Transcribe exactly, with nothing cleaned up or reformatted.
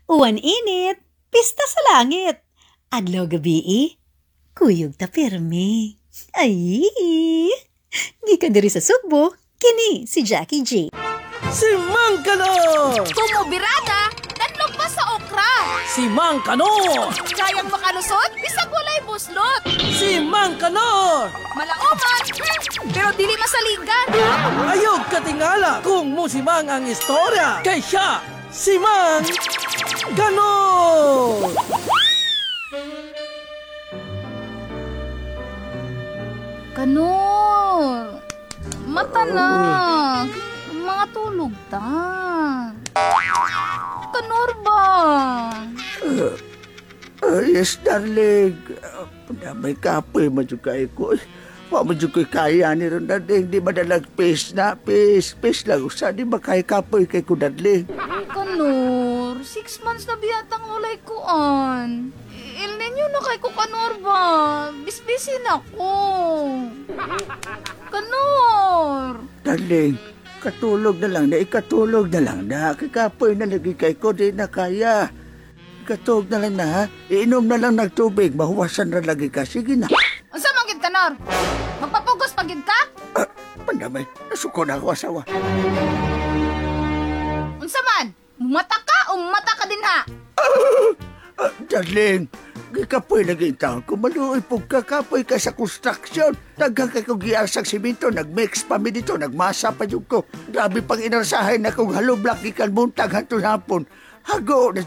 Uwan init, pista sa langit. Adlaw gabi, kuyog ta pirmi. Ay, di ka diri sa Sugbo. Kini si Jackie J. Si Mang Kanor! Tumubirada, tanlog pa sa okra. Si Mang Kanor! Kayang makalusot, bisag walay buslot. Si Mang Kanor! Malauman, hmm, pero dili masaligan. Ayog katingala kung musimang ang istorya. Kay siya, si Mang Kanor! Kanor, mata na. Mga tulog ta. Kanor ba? Uh, uh, yes, darling. Uh, may kapoy madugay ko. Wa madugay kaya ni ron, darling. Di madalag pis na. Pis, pis lang. Sa di makaya kapoy kay ko, darling. Kanor, six months na biyatang ulay kuan. Il ninyo na kay ko, Kanor ba? Bisbisin ako. Kanor! Darling, katulog na lang na. Ikatulog na lang na. Kikapoy na lagi kay ko. Di na kaya. Ikatulog na lang na, ha? Iinom na lang ng tubig. Mahuwasan na lagi ka. Sige na. Unsa man gid, Kanor? Magpapugos pa gid ka? Ah, pandamay. Nasuko na ako asawa. Unsa man? Mumata ka o mata ka din ha? Ah, darling, gikapoy lagi taon. Kung maluoy po kakapoy ka sa construction, daghang kay kong giarsang simento, nag-mix pa mi dito, nagmasa pa yung ko. Grabe pang inarsahay na kong haloblak ikan buntag hantun hapon. Hago na